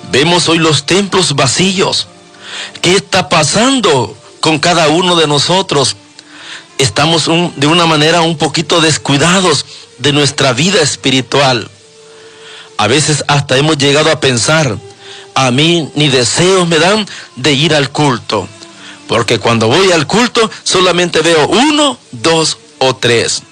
Vemos hoy los templos vacíos. ¿Qué está pasando con cada uno de nosotros? Estamos de una manera un poquito descuidados de nuestra vida espiritual. A veces hasta hemos llegado a pensar, a mí ni deseos me dan de ir al culto, porque cuando voy al culto solamente veo 1, 2 o 3.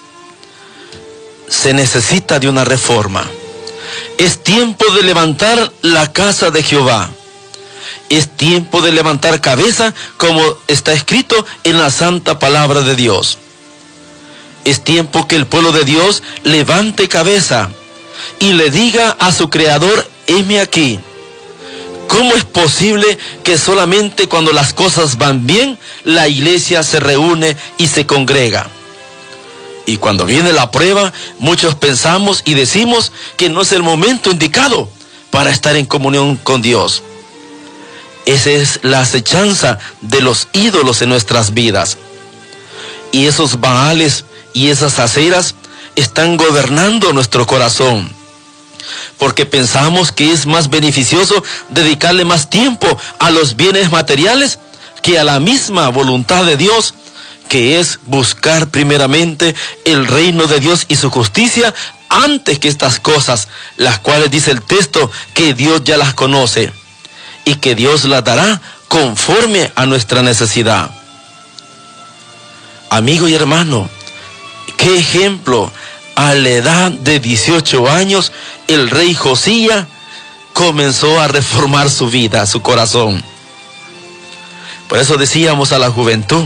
Se necesita de una reforma. Es tiempo de levantar la casa de Jehová. Es tiempo de levantar cabeza, como está escrito en la santa palabra de Dios. Es tiempo que el pueblo de Dios levante cabeza y le diga a su Creador, heme aquí. ¿Cómo es posible que solamente cuando las cosas van bien, la iglesia se reúne y se congrega? Y cuando viene la prueba, muchos pensamos y decimos que no es el momento indicado para estar en comunión con Dios. Esa es la acechanza de los ídolos en nuestras vidas. Y esos baales y esas aceras están gobernando nuestro corazón. Porque pensamos que es más beneficioso dedicarle más tiempo a los bienes materiales que a la misma voluntad de Dios, que es buscar primeramente el reino de Dios y su justicia antes que estas cosas, las cuales dice el texto que Dios ya las conoce y que Dios las dará conforme a nuestra necesidad. Amigo y hermano, qué ejemplo. A la edad de 18 años, el rey Josías comenzó a reformar su vida, su corazón. Por eso decíamos a la juventud,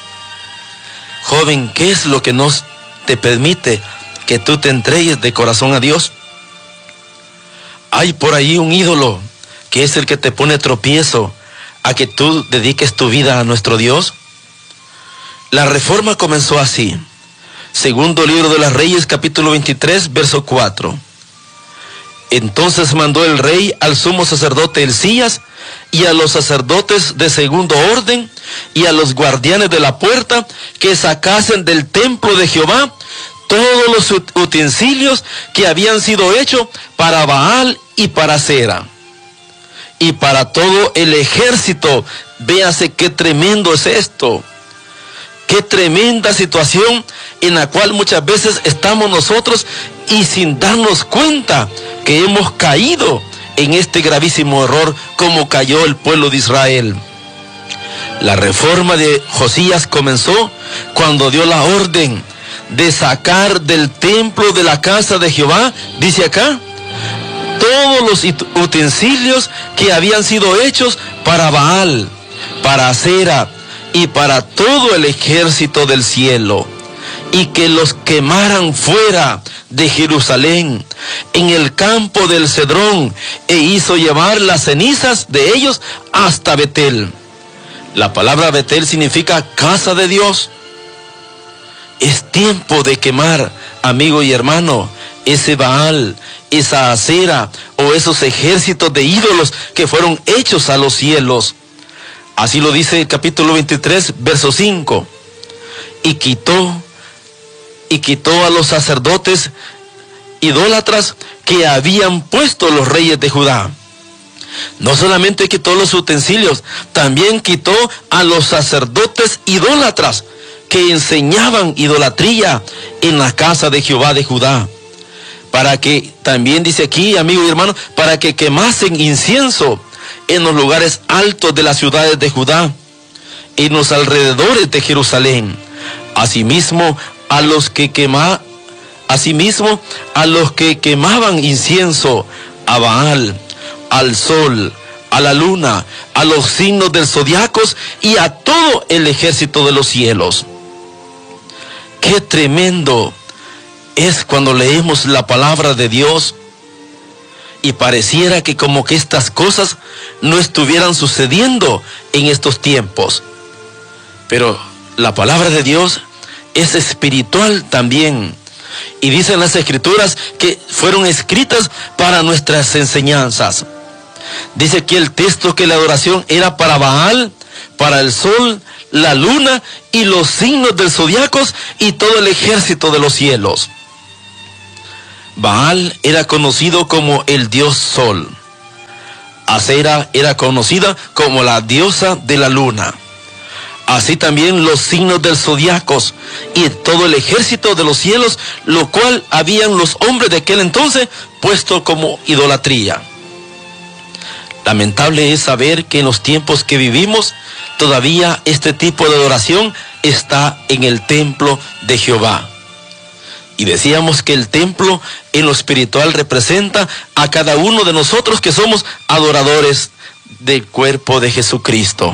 joven, ¿qué es lo que nos te permite que tú te entregues de corazón a Dios? Hay por ahí un ídolo que es el que te pone tropiezo a que tú dediques tu vida a nuestro Dios. La reforma comenzó así. Segundo libro de los Reyes, capítulo 23, verso 4. Entonces mandó el rey al sumo sacerdote Hilcías y a los sacerdotes de segundo orden y a los guardianes de la puerta que sacasen del templo de Jehová todos los utensilios que habían sido hechos para Baal y para Acera. Y para todo el ejército, véase qué tremendo es esto. Qué tremenda situación en la cual muchas veces estamos nosotros y sin darnos cuenta que hemos caído en este gravísimo error como cayó el pueblo de Israel. La reforma de Josías comenzó cuando dio la orden de sacar del templo de la casa de Jehová, dice acá, todos los utensilios que habían sido hechos para Baal, para Acera y para todo el ejército del cielo, y que los quemaran fuera de Jerusalén, en el campo del Cedrón, e hizo llevar las cenizas de ellos hasta Betel. La palabra Betel significa casa de Dios. Es tiempo de quemar, amigo y hermano, ese Baal, esa Acera o esos ejércitos de ídolos que fueron hechos a los cielos. Así lo dice el capítulo 23, verso 5. Y quitó a los sacerdotes idólatras que habían puesto los reyes de Judá. No solamente quitó los utensilios, también quitó a los sacerdotes idólatras que enseñaban idolatría en la casa de Jehová de Judá. Para que, también dice aquí, amigo y hermano, para que quemasen incienso en los lugares altos de las ciudades de Judá, en los alrededores de Jerusalén. Asimismo, a los que quemaban incienso a Baal, al sol, a la luna, a los signos del zodiacos y a todo el ejército de los cielos. Qué tremendo es cuando leemos la palabra de Dios y pareciera que como que estas cosas no estuvieran sucediendo en estos tiempos. Pero la palabra de Dios es espiritual también. Y dicen las escrituras que fueron escritas para nuestras enseñanzas. Dice aquí el texto que la adoración era para Baal, para el sol, la luna y los signos del zodiacos y todo el ejército de los cielos. Baal era conocido como el dios sol. Acera era conocida como la diosa de la luna. Así también los signos del zodiaco y todo el ejército de los cielos, lo cual habían los hombres de aquel entonces puesto como idolatría. Lamentable es saber que en los tiempos que vivimos, todavía este tipo de adoración está en el templo de Jehová. Y decíamos que el templo en lo espiritual representa a cada uno de nosotros que somos adoradores del cuerpo de Jesucristo.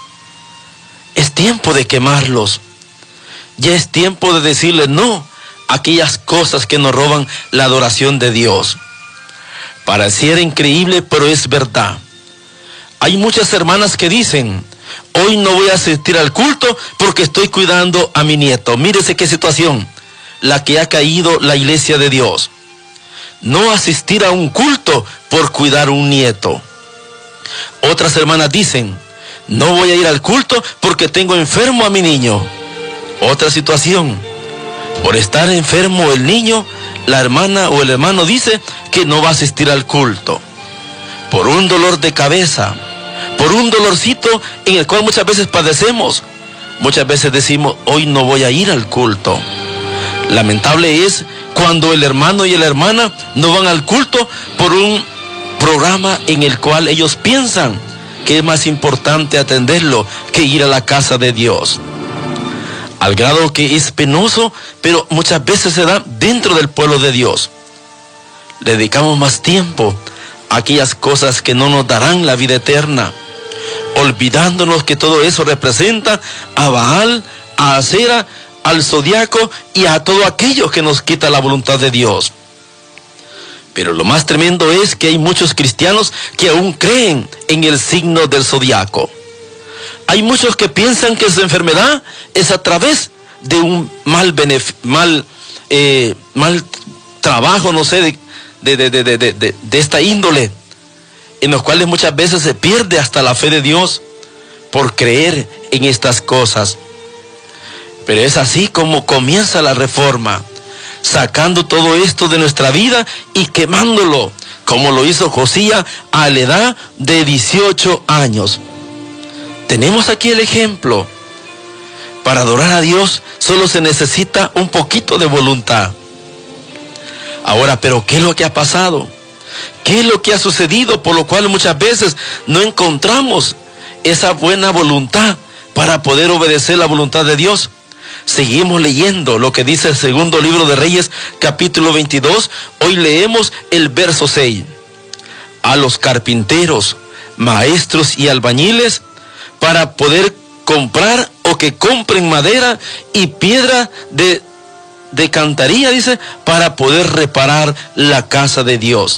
Es tiempo de quemarlos. Ya es tiempo de decirle no a aquellas cosas que nos roban la adoración de Dios. Pareciera increíble, pero es verdad. Hay muchas hermanas que dicen: hoy no voy a asistir al culto porque estoy cuidando a mi nieto. Mírese qué situación la que ha caído la iglesia de Dios. No asistir a un culto por cuidar un nieto. Otras hermanas dicen: no voy a ir al culto porque tengo enfermo a mi niño. Otra situación: por estar enfermo el niño, la hermana o el hermano dice que no va a asistir al culto. Por un dolor de cabeza, por un dolorcito en el cual muchas veces padecemos. Muchas veces decimos: hoy no voy a ir al culto. Lamentable es cuando el hermano y la hermana no van al culto por un programa en el cual ellos piensan que es más importante atenderlo que ir a la casa de Dios. Al grado que es penoso, pero muchas veces se da dentro del pueblo de Dios. Le dedicamos más tiempo a aquellas cosas que no nos darán la vida eterna, olvidándonos que todo eso representa a Baal, a Acera, al zodiaco y a todo aquello que nos quita la voluntad de Dios. Pero lo más tremendo es que hay muchos cristianos que aún creen en el signo del zodiaco. Hay muchos que piensan que su enfermedad es a través de un mal trabajo, no sé, de esta índole, en los cuales muchas veces se pierde hasta la fe de Dios por creer en estas cosas. Pero es así como comienza la reforma, sacando todo esto de nuestra vida y quemándolo, como lo hizo Josías a la edad de 18 años. Tenemos aquí el ejemplo. Para adorar a Dios solo se necesita un poquito de voluntad. Ahora, ¿pero qué es lo que ha pasado? ¿Qué es lo que ha sucedido por lo cual muchas veces no encontramos esa buena voluntad para poder obedecer la voluntad de Dios? Seguimos leyendo lo que dice el segundo libro de Reyes, capítulo 22. Hoy leemos el verso 6. A los carpinteros, maestros y albañiles para poder comprar o que compren madera y piedra de cantaría, dice, para poder reparar la casa de Dios.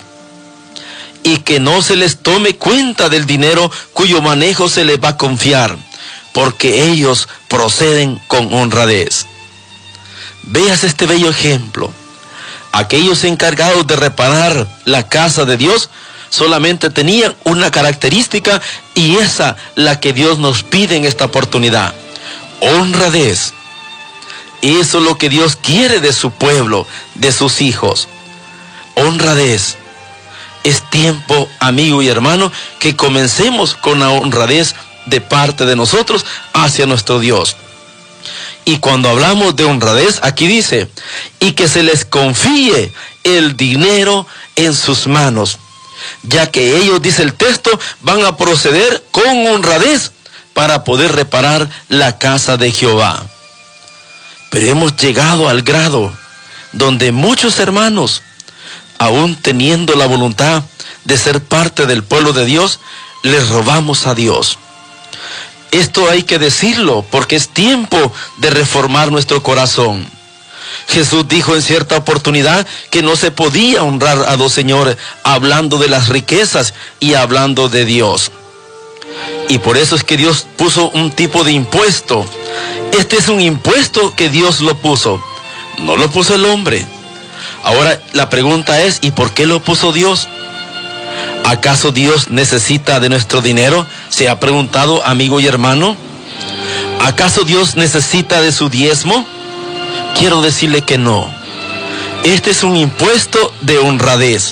Y que no se les tome cuenta del dinero cuyo manejo se les va a confiar, porque ellos proceden con honradez. Veas este bello ejemplo. Aquellos encargados de reparar la casa de Dios solamente tenían una característica, y esa la que Dios nos pide en esta oportunidad: honradez. Eso es lo que Dios quiere de su pueblo, de sus hijos. Honradez. Es tiempo, amigo y hermano, que comencemos con la honradez de parte de nosotros hacia nuestro Dios. Y cuando hablamos de honradez, aquí dice: y que se les confíe el dinero en sus manos, ya que ellos, dice el texto, van a proceder con honradez para poder reparar la casa de Jehová. Pero hemos llegado al grado donde muchos hermanos, aún teniendo la voluntad de ser parte del pueblo de Dios, les robamos a Dios. Esto hay que decirlo porque es tiempo de reformar nuestro corazón. Jesús dijo en cierta oportunidad que no se podía honrar a dos señores, hablando de las riquezas y hablando de Dios. Y por eso es que Dios puso un tipo de impuesto. Este es un impuesto que Dios lo puso, no lo puso el hombre. Ahora la pregunta es: ¿y por qué lo puso Dios? ¿Acaso Dios necesita de nuestro dinero? ¿Se ha preguntado, amigo y hermano? ¿Acaso Dios necesita de su diezmo? Quiero decirle que no. Este es un impuesto de honradez.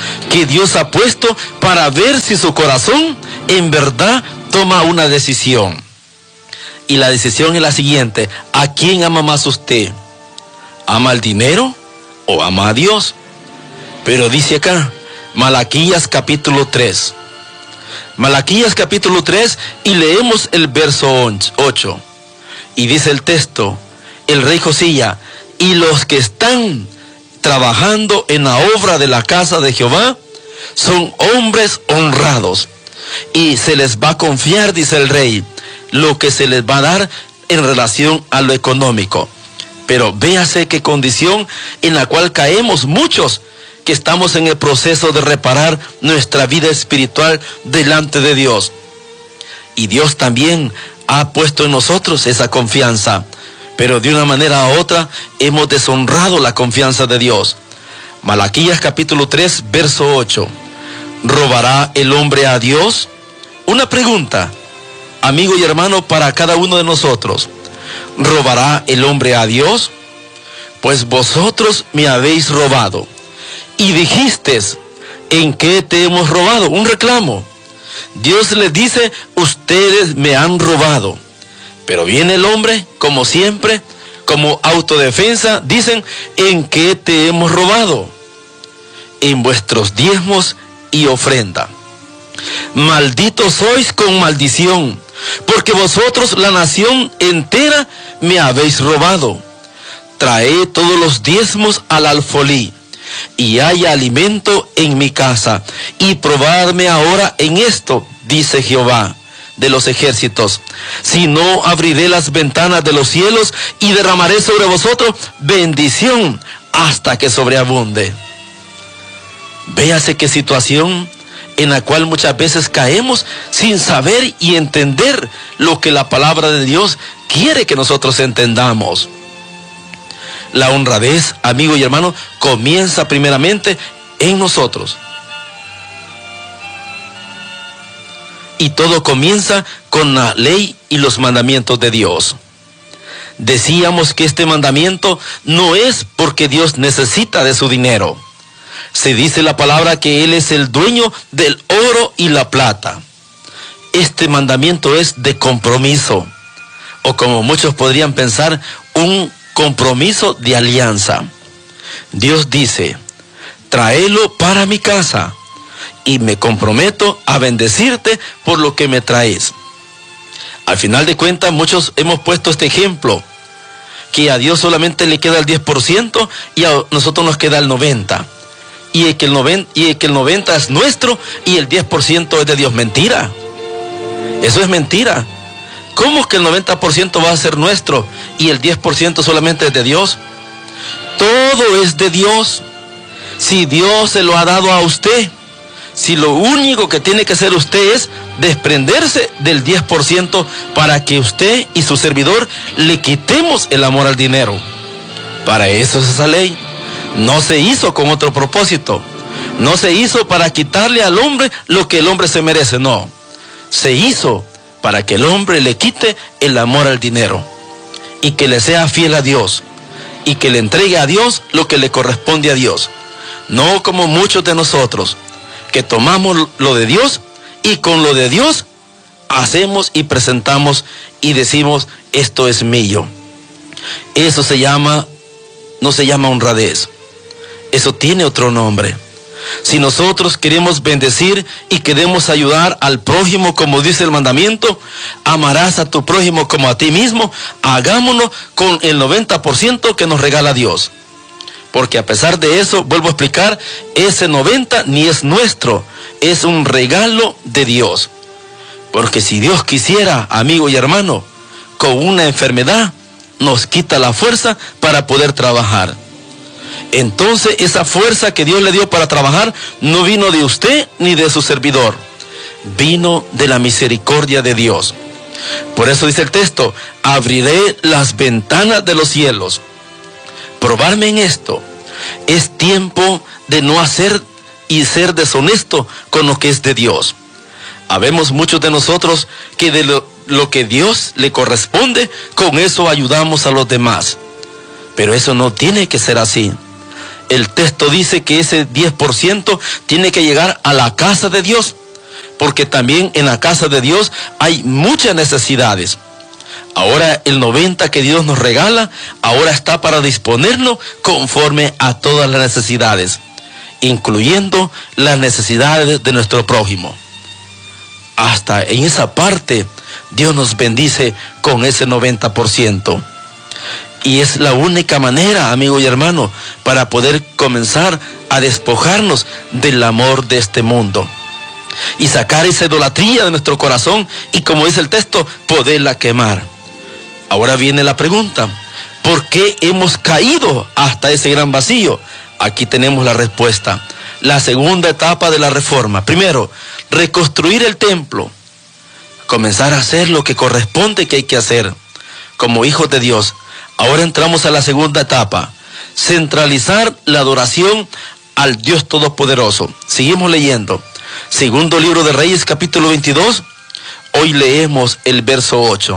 que Dios ha puesto para ver si su corazón en verdad toma una decisión. Y la decisión es la siguiente: ¿a quién ama más usted? ¿Ama el dinero o ama a Dios? Pero dice acá, Malaquías capítulo 3. Malaquías capítulo 3, y leemos el verso 8. Y dice el texto, el rey Josías: y los que están trabajando en la obra de la casa de Jehová son hombres honrados, y se les va a confiar, dice el rey, lo que se les va a dar en relación a lo económico. Pero véase qué condición en la cual caemos muchos que estamos en el proceso de reparar nuestra vida espiritual delante de Dios. Y Dios también ha puesto en nosotros esa confianza, pero de una manera u otra hemos deshonrado la confianza de Dios. Malaquías capítulo 3, verso 8. ¿Robará el hombre a Dios? Una pregunta, amigo y hermano, para cada uno de nosotros. ¿Robará el hombre a Dios? Pues vosotros me habéis robado. Y dijisteis: ¿en qué te hemos robado? Un reclamo. Dios les dice: ustedes me han robado. Pero viene el hombre, como siempre, como autodefensa, dicen: ¿en qué te hemos robado? En vuestros diezmos y ofrenda. Malditos sois con maldición, porque vosotros, la nación entera, me habéis robado. Traed todos los diezmos al alfolí, y haya alimento en mi casa, y probadme ahora en esto, dice Jehová de los ejércitos, si no abriré las ventanas de los cielos y derramaré sobre vosotros bendición hasta que sobreabunde. Véase qué situación en la cual muchas veces caemos sin saber y entender lo que la palabra de Dios quiere que nosotros entendamos. La honradez, amigo y hermano, comienza primeramente en nosotros. Y todo comienza con la ley y los mandamientos de Dios. Decíamos que este mandamiento no es porque Dios necesita de su dinero. Se dice la palabra que Él es el dueño del oro y la plata. Este mandamiento es de compromiso, o como muchos podrían pensar, un compromiso de alianza. Dios dice: tráelo para mi casa, y me comprometo a bendecirte por lo que me traes. Al final de cuentas, muchos hemos puesto este ejemplo, que a Dios solamente le queda el 10% y a nosotros nos queda el 90%. Y que el 90% es nuestro y el 10% es de Dios. Mentira. Eso es mentira. ¿Cómo que el 90% va a ser nuestro y el 10% solamente es de Dios? Todo es de Dios. Si Dios se lo ha dado a usted, si lo único que tiene que hacer usted es desprenderse del 10% para que usted y su servidor le quitemos el amor al dinero. Para eso es esa ley. No se hizo con otro propósito. No se hizo para quitarle al hombre lo que el hombre se merece, no. Se hizo para que el hombre le quite el amor al dinero y que le sea fiel a Dios y que le entregue a Dios lo que le corresponde a Dios. No como muchos de nosotros, que tomamos lo de Dios y con lo de Dios hacemos y presentamos y decimos: esto es mío. Eso no se llama honradez. Eso tiene otro nombre. Si nosotros queremos bendecir y queremos ayudar al prójimo, como dice el mandamiento, amarás a tu prójimo como a ti mismo, hagámonos con el 90% que nos regala Dios. Porque a pesar de eso, vuelvo a explicar, ese 90% ni es nuestro, es un regalo de Dios. Porque si Dios quisiera, amigo y hermano, con una enfermedad, nos quita la fuerza para poder trabajar. Entonces esa fuerza que Dios le dio para trabajar no vino de usted ni de su servidor, vino de la misericordia de Dios. Por eso dice el texto: abriré las ventanas de los cielos. Probarme en esto. Es tiempo de no hacer y ser deshonesto con lo que es de Dios. Habemos muchos de nosotros que de lo que Dios le corresponde, con eso ayudamos a los demás. Pero eso no tiene que ser así. El texto dice que ese 10% tiene que llegar a la casa de Dios, porque también en la casa de Dios hay muchas necesidades. Ahora el 90% que Dios nos regala, ahora está para disponerlo conforme a todas las necesidades, incluyendo las necesidades de nuestro prójimo. Hasta en esa parte, Dios nos bendice con ese 90%. Y es la única manera, amigo y hermano, para poder comenzar a despojarnos del amor de este mundo y sacar esa idolatría de nuestro corazón y, como dice el texto, poderla quemar. Ahora viene la pregunta: ¿por qué hemos caído hasta ese gran vacío? Aquí tenemos la respuesta. La segunda etapa de la reforma. Primero, reconstruir el templo. Comenzar a hacer lo que corresponde que hay que hacer como hijos de Dios. Ahora entramos a la segunda etapa: centralizar la adoración al Dios Todopoderoso. Seguimos leyendo. Segundo libro de Reyes, capítulo 22. Hoy leemos el verso 8.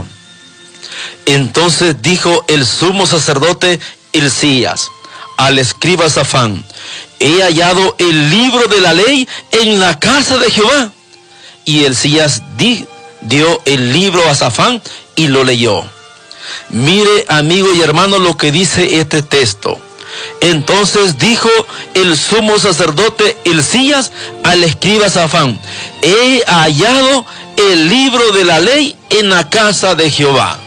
Entonces dijo el sumo sacerdote Hilcías al escriba Safán: he hallado el libro de la ley en la casa de Jehová. Y Hilcías dio el libro a Safán y lo leyó. Mire, amigo y hermano, lo que dice este texto. Entonces dijo el sumo sacerdote Hilcías al escriba Safán: he hallado el libro de la ley en la casa de Jehová.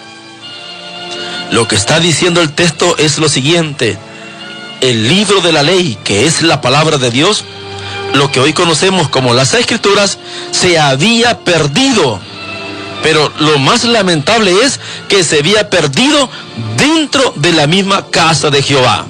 Lo que está diciendo el texto es lo siguiente: el libro de la ley, que es la palabra de Dios, lo que hoy conocemos como las Escrituras, se había perdido. Pero lo más lamentable es que se había perdido dentro de la misma casa de Jehová.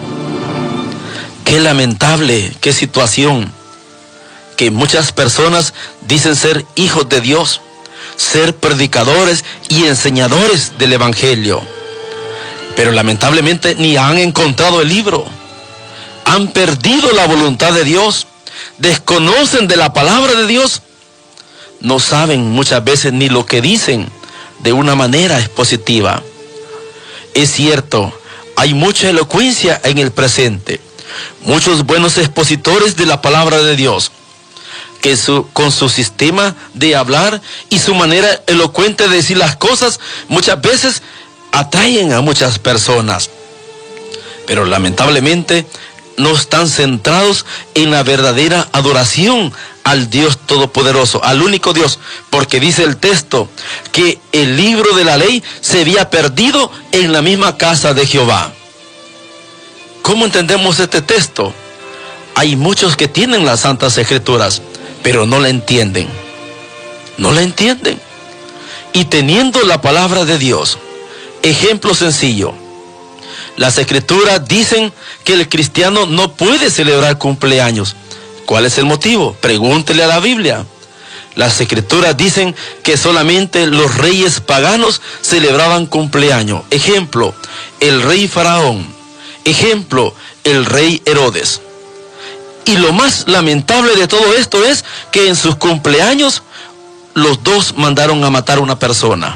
Qué lamentable, qué situación, que muchas personas dicen ser hijos de Dios, ser predicadores y enseñadores del Evangelio, pero lamentablemente ni han encontrado el libro, han perdido la voluntad de Dios, desconocen de la palabra de Dios, no saben muchas veces ni lo que dicen de una manera expositiva. Es cierto, hay mucha elocuencia en el presente, muchos buenos expositores de la palabra de Dios, que con su sistema de hablar y su manera elocuente de decir las cosas, muchas veces atraen a muchas personas, pero lamentablemente no están centrados en la verdadera adoración al Dios Todopoderoso, al único Dios, porque dice el texto que el libro de la ley se había perdido en la misma casa de Jehová. ¿Cómo entendemos este texto? Hay muchos que tienen las Santas Escrituras, pero no la entienden. No la entienden. Y teniendo la palabra de Dios, ejemplo sencillo. Las Escrituras dicen que el cristiano no puede celebrar cumpleaños. ¿Cuál es el motivo? Pregúntele a la Biblia. Las Escrituras dicen que solamente los reyes paganos celebraban cumpleaños. Ejemplo, el rey Faraón. Ejemplo, el rey Herodes. Y lo más lamentable de todo esto es que en sus cumpleaños los dos mandaron a matar a una persona.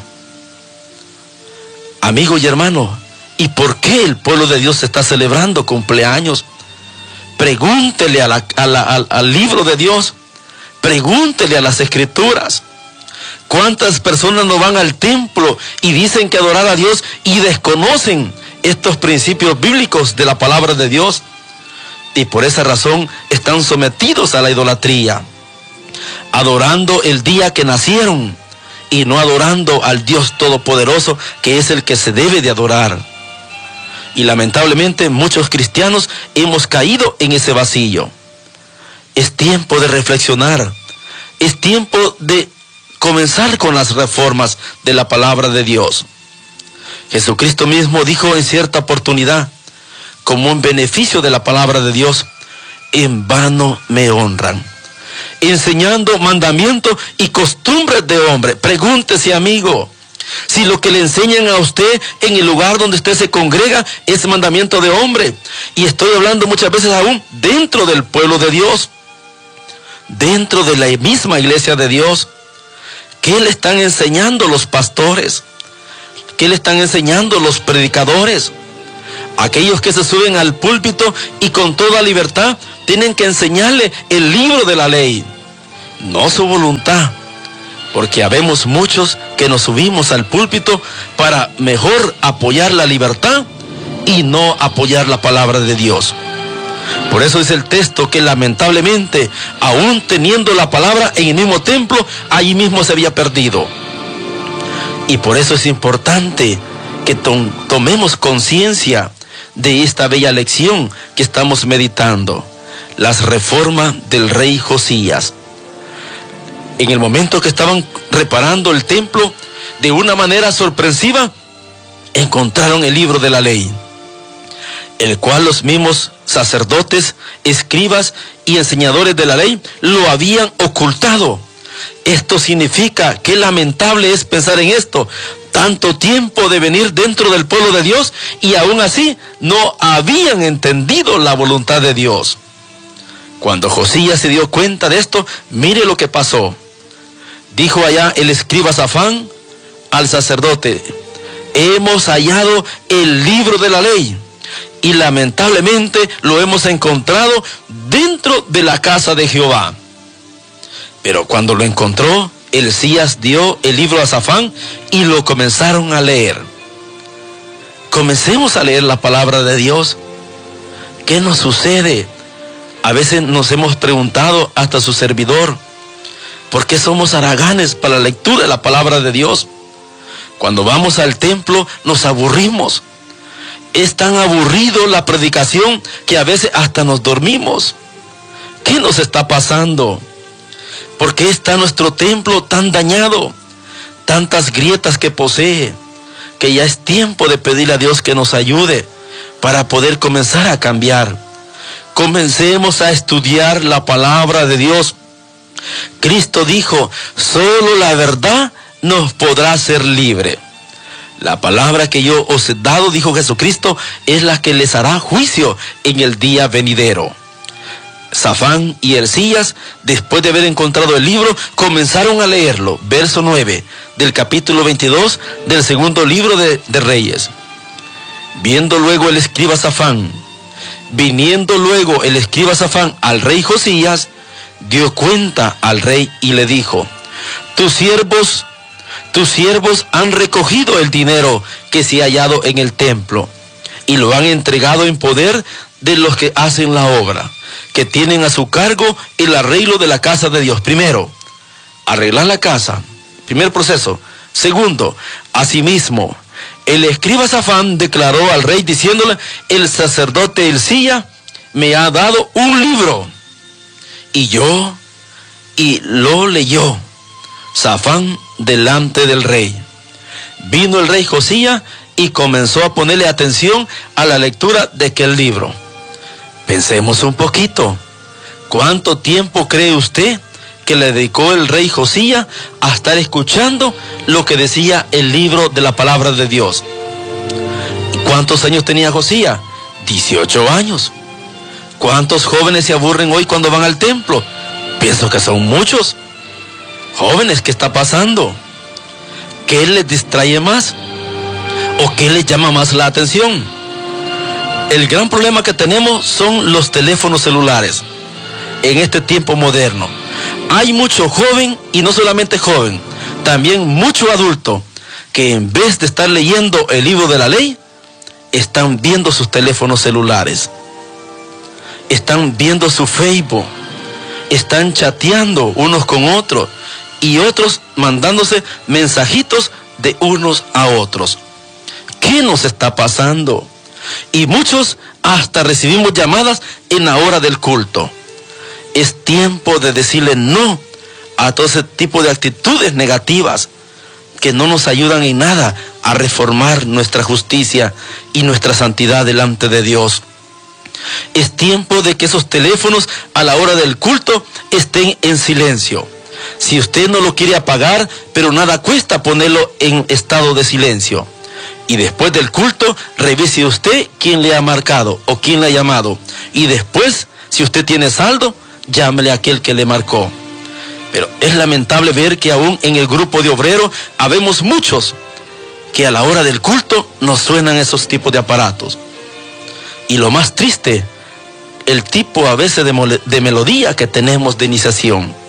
Amigo y hermano, ¿y por qué el pueblo de Dios está celebrando cumpleaños? Pregúntele al libro de Dios, pregúntele a las Escrituras. ¿Cuántas personas no van al templo y dicen que adorar a Dios y desconocen estos principios bíblicos de la palabra de Dios? Y por esa razón están sometidos a la idolatría, adorando el día que nacieron y no adorando al Dios Todopoderoso, que es el que se debe de adorar. Y lamentablemente muchos cristianos hemos caído en ese vacío. Es tiempo de reflexionar. Es tiempo de comenzar con las reformas de la palabra de Dios. Jesucristo mismo dijo en cierta oportunidad, como un beneficio de la palabra de Dios: en vano me honran, enseñando mandamientos y costumbres de hombre. Pregúntese, amigo, si lo que le enseñan a usted en el lugar donde usted se congrega es mandamiento de hombre. Y estoy hablando muchas veces aún dentro del pueblo de Dios, dentro de la misma iglesia de Dios. ¿Qué le están enseñando los pastores? ¿Qué le están enseñando los predicadores? Aquellos que se suben al púlpito y con toda libertad tienen que enseñarle el libro de la ley, no su voluntad, porque habemos muchos que nos subimos al púlpito para mejor apoyar la libertad y no apoyar la palabra de Dios. Por eso dice el texto que lamentablemente, aún teniendo la palabra en el mismo templo, allí mismo se había perdido. Y por eso es importante que tomemos conciencia de esta bella lección que estamos meditando, las reformas del rey Josías. En el momento que estaban reparando el templo, de una manera sorpresiva, encontraron el libro de la ley, el cual los mismos sacerdotes, escribas y enseñadores de la ley lo habían ocultado. Esto significa que lamentable es pensar en esto, tanto tiempo de venir dentro del pueblo de Dios y aún así no habían entendido la voluntad de Dios. Cuando Josías se dio cuenta de esto, mire lo que pasó. Dijo allá el escriba Safán al sacerdote: hemos hallado el libro de la ley y lamentablemente lo hemos encontrado dentro de la casa de Jehová. Pero cuando lo encontró, Hilcías dio el libro a Safán y lo comenzaron a leer. Comencemos a leer la palabra de Dios. ¿Qué nos sucede? A veces nos hemos preguntado, hasta su servidor, ¿por qué somos haraganes para la lectura de la palabra de Dios? Cuando vamos al templo nos aburrimos. Es tan aburrido la predicación que a veces hasta nos dormimos. ¿Qué nos está pasando? ¿Por qué está nuestro templo tan dañado? Tantas grietas que posee, que ya es tiempo de pedirle a Dios que nos ayude para poder comenzar a cambiar. Comencemos a estudiar la palabra de Dios. Cristo dijo: solo la verdad nos podrá hacer libre. La palabra que yo os he dado, dijo Jesucristo, es la que les hará juicio en el día venidero. Safán y Hilcías, después de haber encontrado el libro, comenzaron a leerlo. Verso 9 del capítulo 22 del segundo libro de Reyes. Viniendo luego el escriba Safán al rey Josías, dio cuenta al rey y le dijo: tus siervos han recogido el dinero que se ha hallado en el templo y lo han entregado en poder de los que hacen la obra, que tienen a su cargo el arreglo de la casa de Dios. Primero, arreglar la casa. Primer proceso. Segundo, asimismo, el escriba Safán declaró al rey diciéndole: el sacerdote Hilcías me ha dado un libro. Y lo leyó Safán delante del rey. Vino el rey Josías y comenzó a ponerle atención a la lectura de aquel libro. Pensemos un poquito. ¿Cuánto tiempo cree usted que le dedicó el rey Josías a estar escuchando lo que decía el libro de la palabra de Dios? ¿Y cuántos años tenía Josías? 18 años. ¿Cuántos jóvenes se aburren hoy cuando van al templo? Pienso que son muchos. Jóvenes, ¿qué está pasando? ¿Qué les distrae más? ¿O qué les llama más la atención? El gran problema que tenemos son los teléfonos celulares en este tiempo moderno. Hay mucho joven, y no solamente joven, también mucho adulto, que en vez de estar leyendo el libro de la ley, están viendo sus teléfonos celulares, están viendo su Facebook, están chateando unos con otros, y otros mandándose mensajitos de unos a otros. ¿Qué nos está pasando? Y muchos hasta recibimos llamadas en la hora del culto. Es tiempo de decirle no a todo ese tipo de actitudes negativas que no nos ayudan en nada a reformar nuestra justicia y nuestra santidad delante de Dios. Es tiempo de que esos teléfonos a la hora del culto estén en silencio. Si usted no lo quiere apagar, pero nada cuesta ponerlo en estado de silencio. Y después del culto, revise usted quién le ha marcado o quién le ha llamado. Y después, si usted tiene saldo, llámele a aquel que le marcó. Pero es lamentable ver que aún en el grupo de obreros habemos muchos que a la hora del culto nos suenan esos tipos de aparatos. Y lo más triste, el tipo a veces de melodía que tenemos de iniciación.